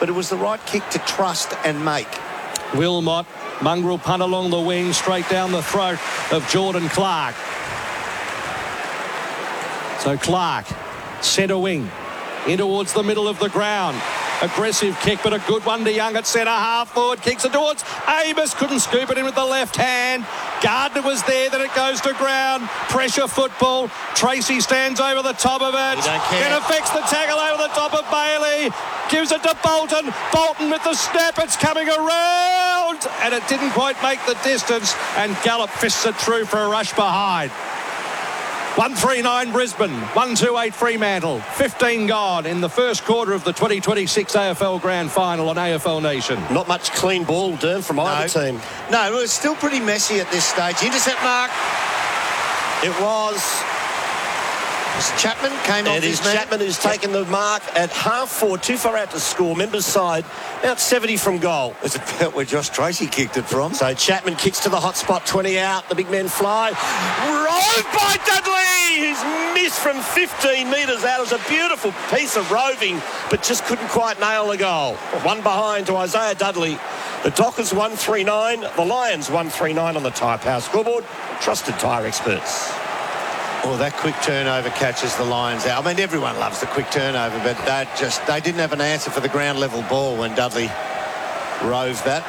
but it was the right kick to trust and make. Wilmot, mongrel punt along the wing, straight down the throat of Jordan Clark. So Clark, centre wing, in towards the middle of the ground. Aggressive kick, but a good one to Young at centre half forward. Kicks it towards Amos. Couldn't scoop it in with the left hand. Gardner was there. Then it goes to ground. Pressure football. Tracy stands over the top of it. Then affects the tackle over the top of Bailey. Gives it to Bolton. Bolton with the snap. It's coming around. And it didn't quite make the distance. And Gallup fists it through for a rush behind. 139 Brisbane, 128 Fremantle, 15 gone in the first quarter of the 2026 AFL Grand Final on AFL Nation. Not much clean ball, Dern, from either team. No, it was still pretty messy at this stage. Intercept mark. It was Chapman came off his man. Chapman who's taken the mark at half forward, too far out to score. Members side, about 70 from goal. It's about where Josh Tracy kicked it from. So Chapman kicks to the hot spot, 20 out. The big men fly. Roved by Dudley, who's missed from 15 metres out. It was a beautiful piece of roving, but just couldn't quite nail the goal. One behind to Isaiah Dudley. The Dockers 139, the Lions 139 on the Tyre Power scoreboard. Trusted tyre experts. Oh, that quick turnover catches the Lions out. I mean, everyone loves the quick turnover, but they didn't have an answer for the ground level ball when Dudley roved that.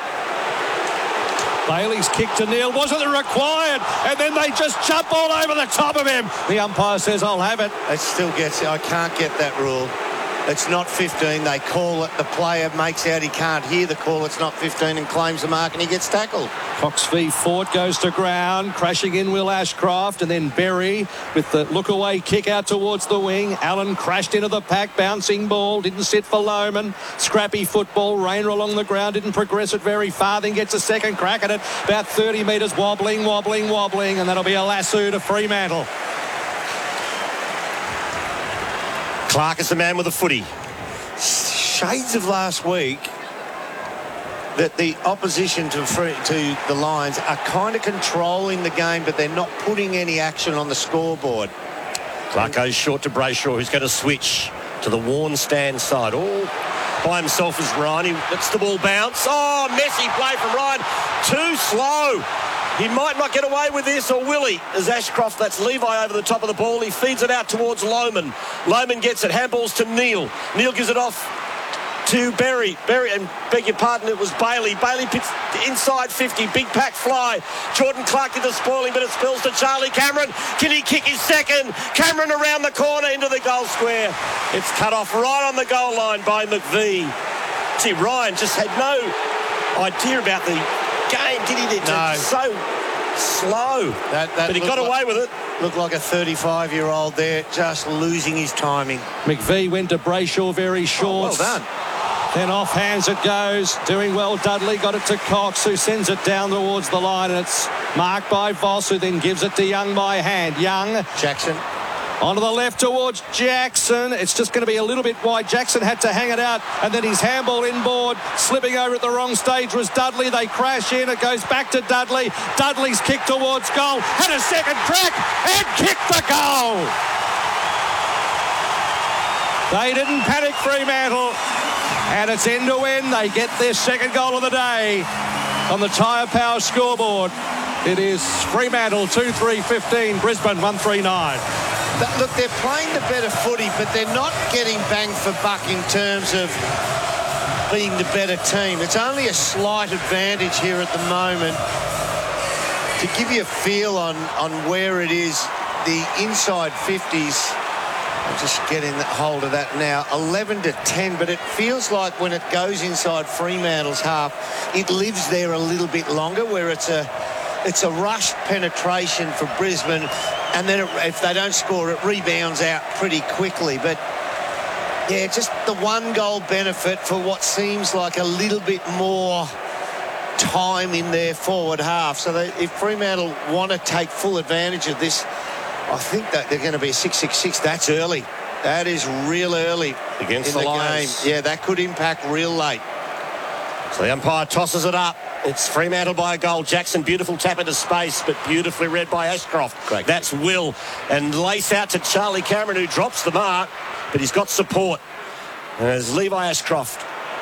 Bailey's kick to Neil wasn't required, and then they just jump all over the top of him. The umpire says, I'll have it. It still gets it. I can't get that rule. It's not 15. They call it. The player makes out he can't hear the call. It's not 15 and claims the mark, and he gets tackled. Cox v Fort goes to ground. Crashing in Will Ashcroft, and then Berry with the look-away kick out towards the wing. Allen crashed into the pack. Bouncing ball. Didn't sit for Lohman. Scrappy football. Rayner along the ground. Didn't progress it very far. Then gets a second crack at it. About 30 metres. Wobbling. And that'll be a lasso to Fremantle. Clark is the man with the footy. Shades of last week that the opposition to the Lions are kind of controlling the game, but they're not putting any action on the scoreboard. Clark goes short to Brayshaw, who's going to switch to the Warren stand side. Oh, by himself is Ryan. He lets the ball bounce. Oh, messy play from Ryan. Too slow. He might not get away with this, or will he? As Ashcroft, that's Levi over the top of the ball. He feeds it out towards Lohman. Lohman gets it. Handballs to Neil. Neil gives it off to Berry. And beg your pardon, it was Bailey. Bailey picks inside 50. Big pack fly. Jordan Clark did the spoiling, but it spills to Charlie Cameron. Can he kick his second? Cameron around the corner into the goal square. It's cut off right on the goal line by McVee. See, Ryan just had no idea about the game, did he? No. So slow. But he got away with it. Looked like a 35-year-old there, just losing his timing. McVee went to Brayshaw very short. Oh, well done. Then off hands it goes. Doing well, Dudley. Got it to Cox, who sends it down towards the line. And it's marked by Voss, who then gives it to Young by hand. Young. Jackson. Onto the left towards Jackson. It's just going to be a little bit wide. Jackson had to hang it out, and then his handball inboard. Slipping over at the wrong stage was Dudley. They crash in. It goes back to Dudley. Dudley's kick towards goal. Had a second crack and kicked the goal. They didn't panic, Fremantle. And it's end to end. They get their second goal of the day on the Tyre Power scoreboard. It is Fremantle 2-3-15, Brisbane 139. Look, they're playing the better footy, but they're not getting bang for buck in terms of being the better team. It's only a slight advantage here at the moment. To give you a feel on where it is, the inside 50s, I'm just getting hold of that now, 11-10, but it feels like when it goes inside Fremantle's half, it lives there a little bit longer, where it's a rushed penetration for Brisbane, and then if they don't score, it rebounds out pretty quickly. But yeah, just the one goal benefit for what seems like a little bit more time in their forward half. So if Fremantle want to take full advantage of this, I think that they're going to be a 6-6-6. That's early. That is real early against in the Lions. game. Yeah, that could impact real late. So the umpire tosses it up. It's Fremantle by a goal. Jackson, beautiful tap into space, but beautifully read by Ashcroft. Great. That's Will. And lace out to Charlie Cameron, who drops the mark, but he's got support. As Levi Ashcroft